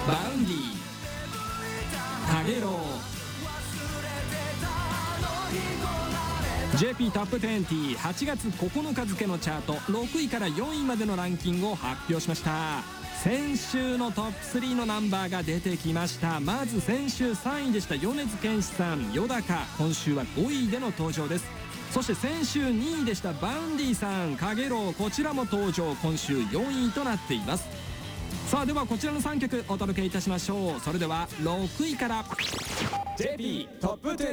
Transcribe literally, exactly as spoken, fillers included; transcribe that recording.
バウンディ、カゲロウ。 ジェーピー トップにじゅうはちがつここのか付のチャートろくいからよんいまでのランキングを発表しました。先週のトップスリーのナンバーが出てきました。まず先週さんいでした米津玄師さん、よだか、今週はごいでの登場です。そして先週にいでしたバウンディさん、カゲロウ、こちらも登場、今週よんいとなっています。さあではこちらのさんきょくお届けいたしましょう。それではろくいから ジェーピー トップじゅう